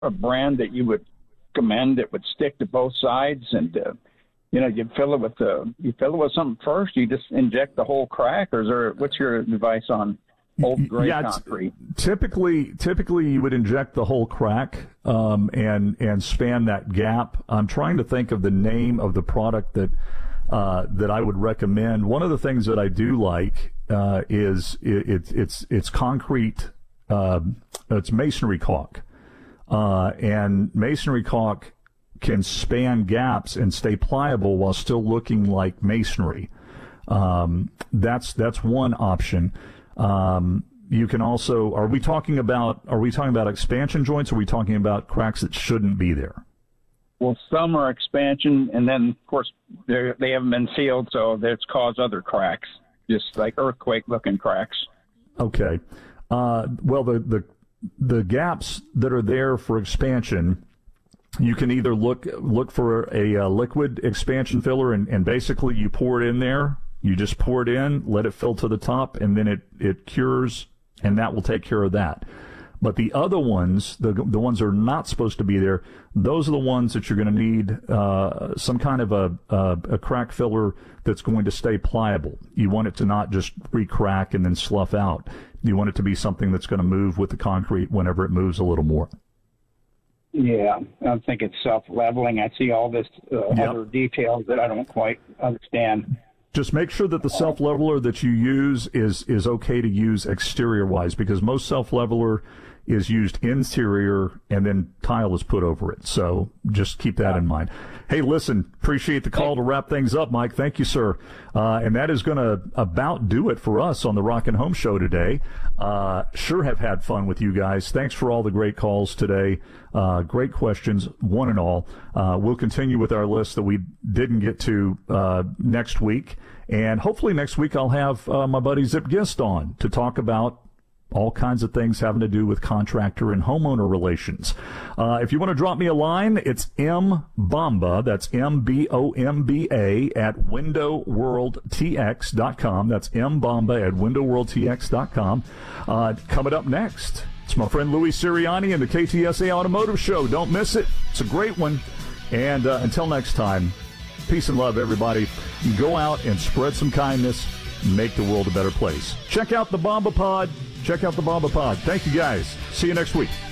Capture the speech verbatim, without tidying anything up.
a brand that you would recommend that would stick to both sides? And, uh, you know, you fill it with the, you fill it with something first, you just inject the whole crack, or is there, what's your advice on old gray yeah, concrete? Typically, typically you would inject the whole crack um, and and span that gap. I'm trying to think of the name of the product that uh, that I would recommend. One of the things that I do like uh, is it, it, it's it's concrete. Uh, it's masonry caulk, uh, and masonry caulk can span gaps and stay pliable while still looking like masonry. Um, that's that's one option. Um, you can also, are we talking about, are we talking about expansion joints, or are we talking about cracks that shouldn't be there? Well, some are expansion, and then, of course, they they haven't been sealed, so that's caused other cracks, just like earthquake-looking cracks. Okay. Uh, well, the, the the gaps that are there for expansion, you can either look look for a, a liquid expansion filler, and, and basically you pour it in there. You just pour it in, let it fill to the top, and then it, it cures, and that will take care of that. But the other ones, the the ones that are not supposed to be there, those are the ones that you're going to need uh, some kind of a, a a crack filler that's going to stay pliable. You want it to not just re-crack and then slough out. You want it to be something that's going to move with the concrete whenever it moves a little more. Yeah, I think it's self-leveling. I see all this uh, yep. other details that I don't quite understand. Just make sure that the self-leveler that you use is is okay to use exterior-wise, because most self-leveler is used interior and then tile is put over it. So just keep that in mind. Hey, listen, appreciate the call to wrap things up, Mike. Thank you, sir. Uh, and that is going to about do it for us on the Rockin' Home Show today. Uh, sure have had fun with you guys. Thanks for all the great calls today. Uh, great questions, one and all. Uh, we'll continue with our list that we didn't get to uh, next week. And hopefully next week I'll have uh, my buddy Zip Gist on to talk about all kinds of things having to do with contractor and homeowner relations. Uh, if you want to drop me a line, it's mbomba, that's M B O M B A, at window world t x dot com. That's mbomba at window world t x dot com. Uh, coming up next, it's my friend Louis Sirianni and the K T S A Automotive Show. Don't miss it. It's a great one. And uh, until next time, peace and love, everybody. Go out and spread some kindness. Make the world a better place. Check out the Bomba Pod. Check out the Bomba Pod. Thank you, guys. See you next week.